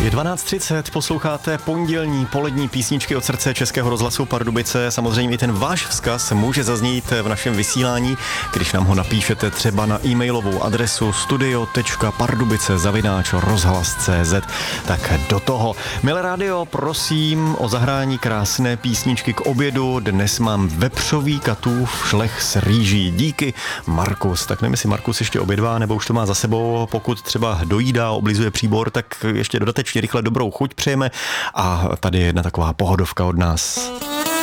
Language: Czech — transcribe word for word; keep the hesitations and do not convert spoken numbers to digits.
Je dvanáct třicet, posloucháte pondělní polední písničky od srdce Českého rozhlasu Pardubice. Samozřejmě i ten váš vzkaz může zaznít v našem vysílání, když nám ho napíšete třeba na e-mailovou adresu studio tečka pardubice zavináč rozhlas tečka cé zet. Tak do toho. Milé rádio, prosím o zahrání krásné písničky k obědu. Dnes mám vepřový katův šlech s rýží. Díky, Markus. Tak nevím, jestli Markus ještě obědvá, nebo už to má za sebou. Pokud třeba dojídá, oblizuje příbor, tak ještě dodatečně rychle dobrou chuť přejeme. A tady je jedna taková pohodovka od nás.